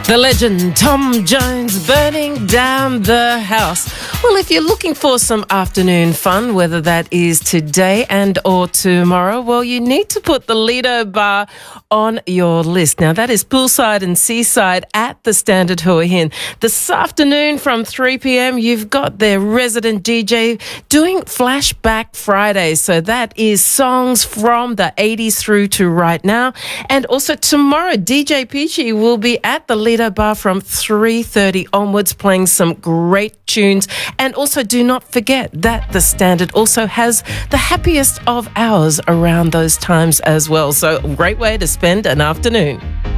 The legend Tom Jones burning down the house. Well, if you're looking for some afternoon fun, whether that is today and or tomorrow, well, you need to put the Lido Bar on your list. Now, that is poolside and seaside at the Standard Hua Hin. This afternoon from 3 p.m, you've got their resident DJ doing Flashback Fridays. So that is songs from the 80s through to right now. And also tomorrow, DJ Peachy will be at the Lido Bar from 3:30 onwards, playing some great tunes. And also do not forget that the Standard also has the happiest of hours around those times as well. So great way to spend an afternoon.